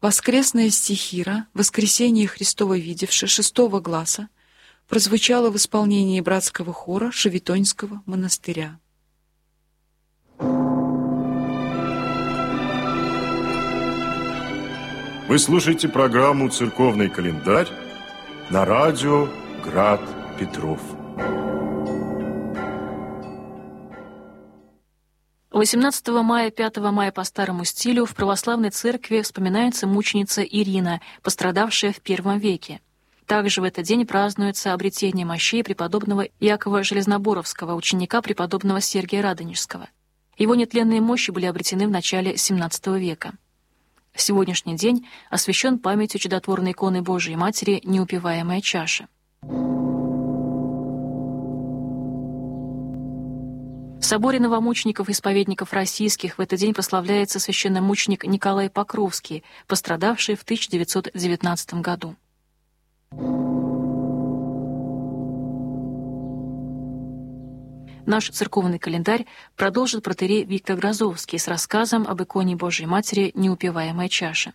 Воскресная стихира «Воскресение Христово видевши» 6 гласа прозвучала в исполнении братского хора Шевитоньского монастыря. Вы слушаете программу «Церковный календарь» на радио «Град Петров». 18 мая, 5 мая по старому стилю в православной церкви вспоминается мученица Ирина, пострадавшая в I веке. Также в этот день празднуется обретение мощей преподобного Иакова Железноборовского, ученика преподобного Сергия Радонежского. Его нетленные мощи были обретены в начале XVII века. Сегодняшний день освящен памятью чудотворной иконы Божией Матери «Неупиваемая чаша». В соборе новомучеников-исповедников российских в этот день прославляется священномученик Николай Покровский, пострадавший в 1919 году. Наш церковный календарь продолжит протоиерей Виктор Грозовский с рассказом об иконе Божией Матери «Неупиваемая чаша».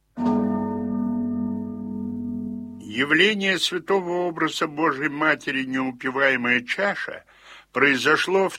Явление святого образа Божией Матери «Неупиваемая чаша» произошло в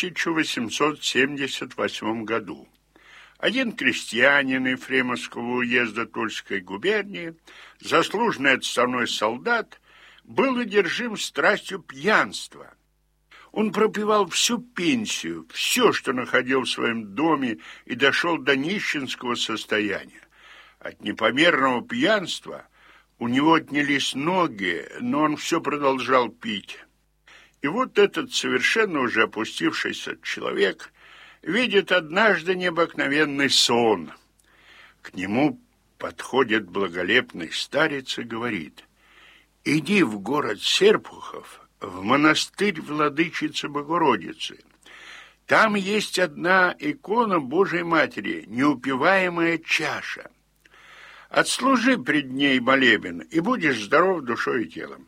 1878 году. Один крестьянин Ефремовского уезда Тульской губернии, заслуженный отставной солдат, был одержим страстью пьянства. Он пропивал всю пенсию, все, что находил в своем доме, и дошел до нищенского состояния. От непомерного пьянства у него отнялись ноги, но он все продолжал пить. И вот этот совершенно уже опустившийся человек видит однажды необыкновенный сон. К нему подходит благолепный старец и говорит: «Иди в город Серпухов, в монастырь Владычицы Богородицы. Там есть одна икона Божией Матери, неупиваемая чаша. Отслужи пред ней молебен, и будешь здоров душой и телом».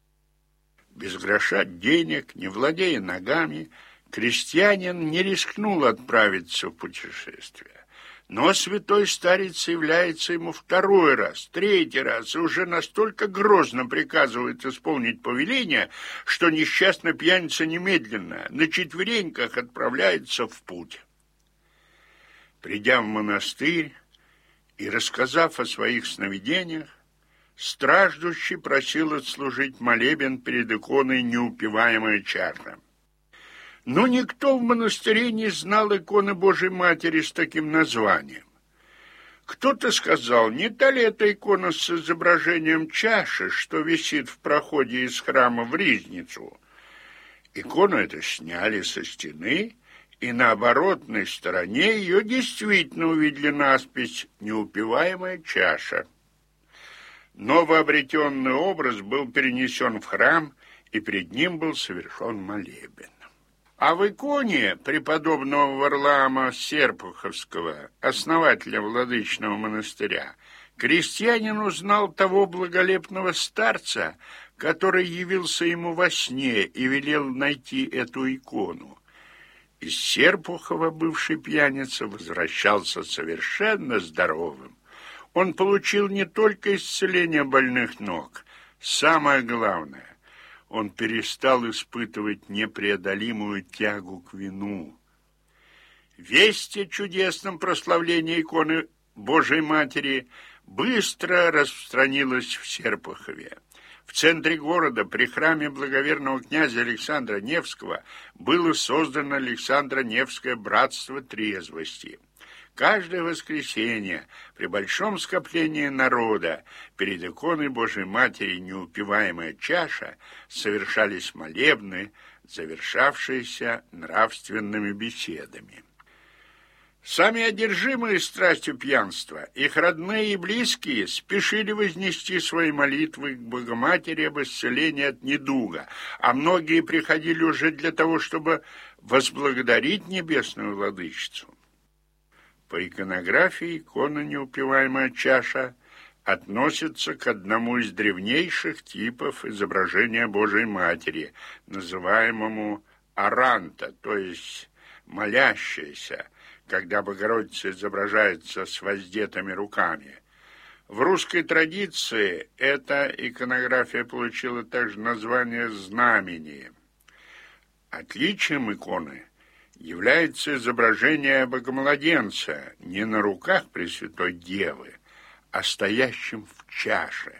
Без гроша денег, не владея ногами, крестьянин не рискнул отправиться в путешествие. Но святой старец является ему второй раз, третий раз, и уже настолько грозно приказывает исполнить повеление, что несчастный пьяница немедленно на четвереньках отправляется в путь. Придя в монастырь и рассказав о своих сновидениях, страждущий просил отслужить молебен перед иконой «Неупиваемая чаша». Но никто в монастыре не знал иконы Божией Матери с таким названием. Кто-то сказал: не та ли это икона с изображением чаши, что висит в проходе из храма в ризницу? Икону эту сняли со стены, и на оборотной стороне ее действительно увидели надпись «Неупиваемая чаша». Новообретенный образ был перенесен в храм, и перед ним был совершен молебен. А в иконе преподобного Варлаама Серпуховского, основателя Владычного монастыря, крестьянин узнал того благолепного старца, который явился ему во сне и велел найти эту икону. Из Серпухова бывший пьяница возвращался совершенно здоровым. Он получил не только исцеление больных ног, самое главное, он перестал испытывать непреодолимую тягу к вину. Весть о чудесном прославлении иконы Божией Матери быстро распространилась в Серпухове. В центре города при храме благоверного князя Александра Невского было создано Александро-Невское братство трезвости. Каждое воскресенье при большом скоплении народа перед иконой Божией Матери «Неупиваемая чаша» совершались молебны, завершавшиеся нравственными беседами. Сами одержимые страстью пьянства, их родные и близкие спешили вознести свои молитвы к Богоматери об исцелении от недуга, а многие приходили уже для того, чтобы возблагодарить Небесную Владычицу. По иконографии икона «Неупиваемая чаша» относится к одному из древнейших типов изображения Божией Матери, называемому аранта, то есть молящаяся, когда Богородица изображается с воздетыми руками. В русской традиции эта иконография получила также название «знамение». Отличием иконы является изображение Богомладенца не на руках Пресвятой Девы, а стоящим в чаше.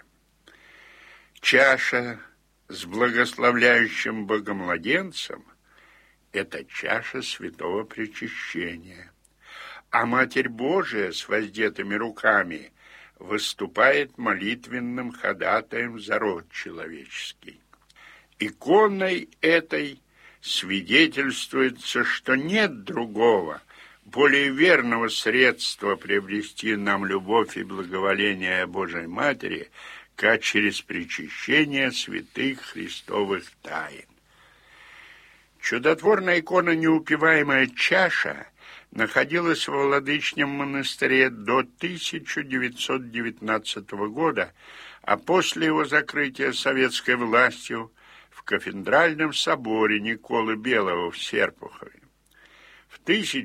Чаша с благословляющим Богомладенцем – это чаша святого причащения, а Матерь Божия с воздетыми руками выступает молитвенным ходатаем за род человеческий. Иконой этой свидетельствуется, что нет другого, более верного средства приобрести нам любовь и благоволение Божией Матери, как через причащение святых христовых тайн. Чудотворная икона «Неупиваемая чаша» находилась во Владычном монастыре до 1919 года, а после его закрытия советской властью в Кафедральном соборе Николы Белого в Серпухове. В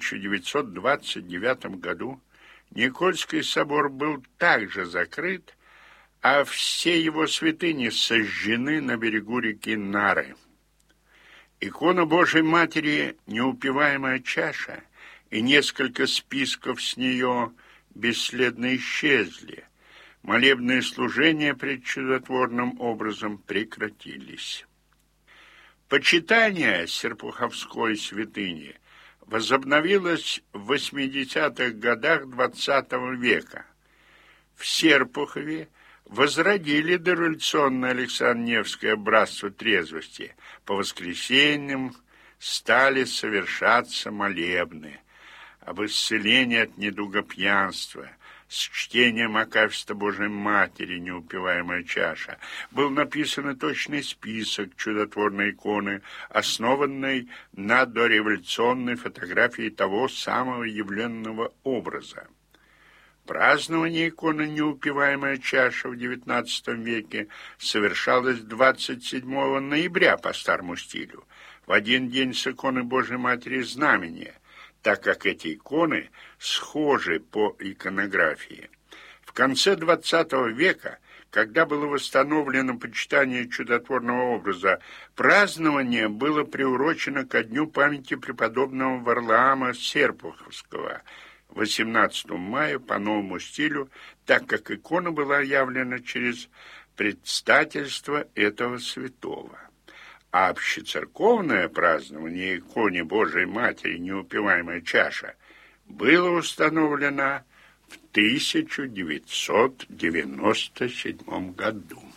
1929 году Никольский собор был также закрыт, а все его святыни сожжены на берегу реки Нары. Икона Божией Матери «Неупиваемая чаша» и несколько списков с нее бесследно исчезли. Молебные служения пред чудотворным образом прекратились. Почитание серпуховской святыни возобновилось в 80-х годах XX века. В Серпухове возродили дореволюционное Александро-Невское братство трезвости. По воскресеньям стали совершаться молебны об исцелении от недуга пьянства, с чтением Акафиста Божией Матери «Неупиваемая чаша». Был написан точный список чудотворной иконы, основанной на дореволюционной фотографии того самого явленного образа. Празднование иконы «Неупиваемая чаша» в XIX веке совершалось 27 ноября по старому стилю, в один день с иконой Божией Матери Знамения, так как эти иконы схожи по иконографии. В конце XX века, когда было восстановлено почитание чудотворного образа, празднование было приурочено ко дню памяти преподобного Варлаама Серпуховского, 18 мая по новому стилю, так как икона была явлена через предстательство этого святого. А общецерковное празднование иконе Божией Матери «Неупиваемая чаша» было установлено в 1997 году.